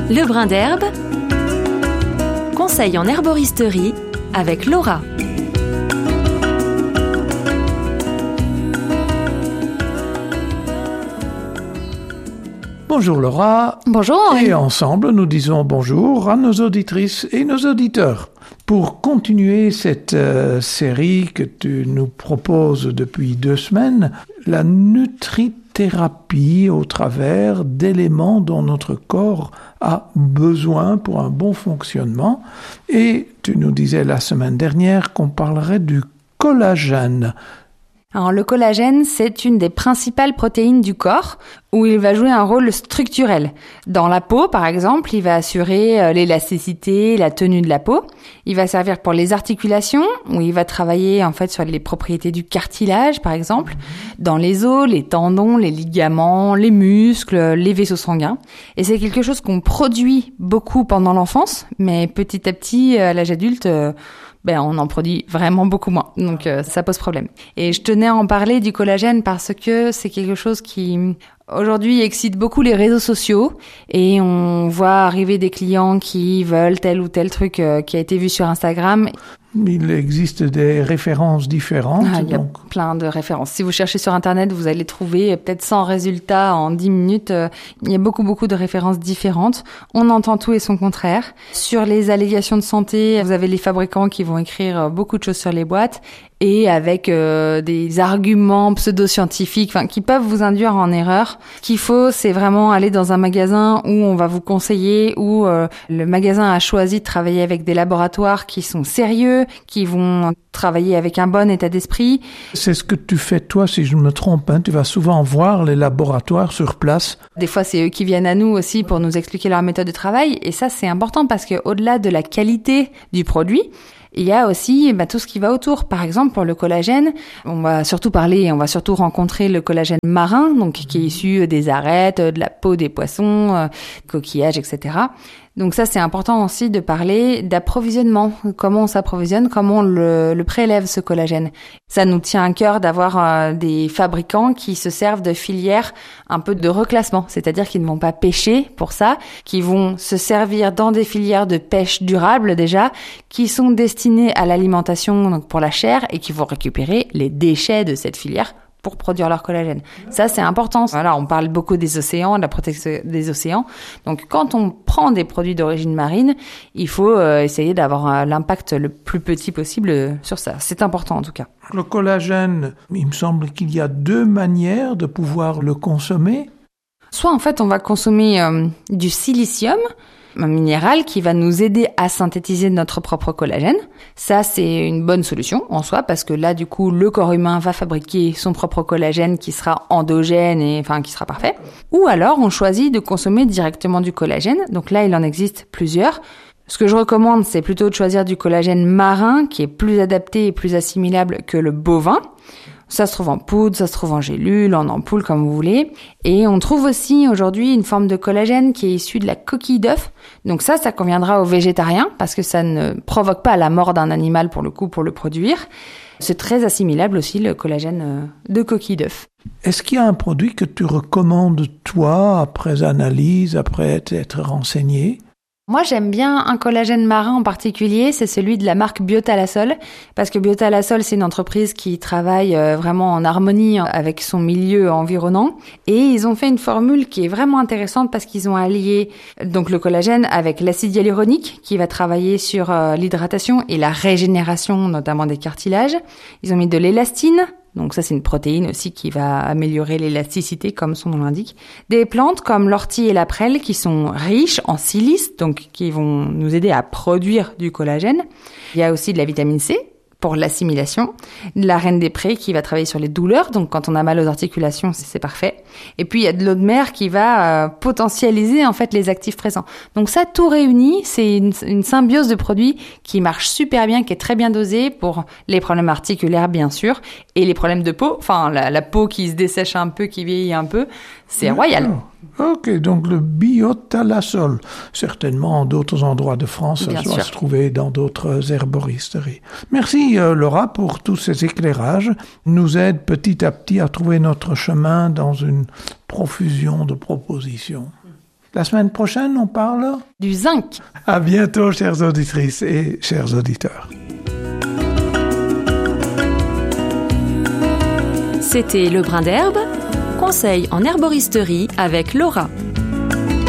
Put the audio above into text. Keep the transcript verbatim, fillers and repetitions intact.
Le brin d'herbe, conseil en herboristerie avec Laura. Bonjour Laura. Bonjour Henri. Et ensemble, nous disons bonjour à nos auditrices et nos auditeurs. Pour continuer cette euh, série que tu nous proposes depuis deux semaines, la nutrithérapie au travers d'éléments dont notre corps a besoin pour un bon fonctionnement. Et tu nous disais la semaine dernière qu'on parlerait du collagène. Alors, le collagène, c'est une des principales protéines du corps où il va jouer un rôle structurel. Dans la peau, par exemple, il va assurer l'élasticité, la tenue de la peau. Il va servir pour les articulations, où il va travailler en fait sur les propriétés du cartilage, par exemple. Dans les os, les tendons, les ligaments, les muscles, les vaisseaux sanguins. Et c'est quelque chose qu'on produit beaucoup pendant l'enfance, mais petit à petit, à l'âge adulte, ben, on en produit vraiment beaucoup moins. Donc, euh, ça pose problème. Et je tenais à en parler du collagène parce que c'est quelque chose qui, aujourd'hui, excite beaucoup les réseaux sociaux. Et on voit arriver des clients qui veulent tel ou tel truc euh, qui a été vu sur Instagram. Il existe des références différentes. Ah, il y a donc plein de références. Si vous cherchez sur Internet, vous allez trouver peut-être cent résultats en dix minutes. Il y a beaucoup, beaucoup de références différentes. On entend tout et son contraire. Sur les allégations de santé, vous avez les fabricants qui vont écrire beaucoup de choses sur les boîtes et avec euh, des arguments pseudo-scientifiques, enfin, qui peuvent vous induire en erreur. Ce qu'il faut, c'est vraiment aller dans un magasin où on va vous conseiller, où euh, le magasin a choisi de travailler avec des laboratoires qui sont sérieux, qui vont travailler avec un bon état d'esprit. C'est ce que tu fais toi, si je me trompe, hein. Tu vas souvent voir les laboratoires sur place. Des fois, c'est eux qui viennent à nous aussi pour nous expliquer leur méthode de travail. Et ça, c'est important parce que au-delà de la qualité du produit, il y a aussi bah, tout ce qui va autour. Par exemple, pour le collagène, on va surtout parler, on va surtout rencontrer le collagène marin, donc qui est issu des arêtes, de la peau des poissons, euh, coquillages, et cetera. Donc ça, c'est important aussi de parler d'approvisionnement. Comment on s'approvisionne, comment on le, le prélève, ce collagène. Ça nous tient à cœur d'avoir euh, des fabricants qui se servent de filières un peu de reclassement. C'est-à-dire qu'ils ne vont pas pêcher pour ça, qui vont se servir dans des filières de pêche durable déjà, qui sont destinées à l'alimentation, donc pour la chair, et qui vont récupérer les déchets de cette filière pour produire leur collagène. Ça, c'est important. Voilà, on parle beaucoup des océans, de la protection des océans. Donc, quand on prend des produits d'origine marine, il faut euh, essayer d'avoir euh, l'impact le plus petit possible sur ça. C'est important, en tout cas. Le collagène, il me semble qu'il y a deux manières de pouvoir le consommer. Soit, en fait, on va consommer euh, du silicium, un minéral qui va nous aider à synthétiser notre propre collagène. Ça, c'est une bonne solution en soi parce que là, du coup, le corps humain va fabriquer son propre collagène qui sera endogène et enfin qui sera parfait. Ou alors, on choisit de consommer directement du collagène. Donc là, il en existe plusieurs. Ce que je recommande, c'est plutôt de choisir du collagène marin qui est plus adapté et plus assimilable que le bovin. Ça se trouve en poudre, ça se trouve en gélule, en ampoule, comme vous voulez. Et on trouve aussi aujourd'hui une forme de collagène qui est issue de la coquille d'œuf. Donc ça, ça conviendra aux végétariens parce que ça ne provoque pas la mort d'un animal pour le coup pour le produire. C'est très assimilable aussi le collagène de coquille d'œuf. Est-ce qu'il y a un produit que tu recommandes toi après analyse, après t'être renseigné ? Moi, j'aime bien un collagène marin en particulier, c'est celui de la marque Biotalasol, parce que Biotalasol, c'est une entreprise qui travaille vraiment en harmonie avec son milieu environnant, et ils ont fait une formule qui est vraiment intéressante parce qu'ils ont allié donc le collagène avec l'acide hyaluronique qui va travailler sur l'hydratation et la régénération, notamment des cartilages. Ils ont mis de l'élastine. Donc ça, c'est une protéine aussi qui va améliorer l'élasticité, comme son nom l'indique. Des plantes comme l'ortie et la prêle qui sont riches en silice, donc qui vont nous aider à produire du collagène. Il y a aussi de la vitamine C pour l'assimilation, de la reine des prés qui va travailler sur les douleurs, donc quand on a mal aux articulations, c'est, c'est parfait. Et puis il y a de l'eau de mer qui va euh, potentialiser en fait les actifs présents. Donc ça, tout réuni, c'est une, une symbiose de produits qui marche super bien, qui est très bien dosée pour les problèmes articulaires bien sûr, et les problèmes de peau, enfin la, la peau qui se dessèche un peu, qui vieillit un peu, c'est royal. Ok, donc le Biotalasol, certainement en d'autres endroits de France, Bien ça doit sûr. se trouver dans d'autres herboristeries. Merci euh, Laura pour tous ces éclairages, nous aide petit à petit à trouver notre chemin dans une profusion de propositions. La semaine prochaine, on parle du zinc. À bientôt, chères auditrices et chers auditeurs. C'était Le Brin d'Herbe, conseil en herboristerie avec Laura.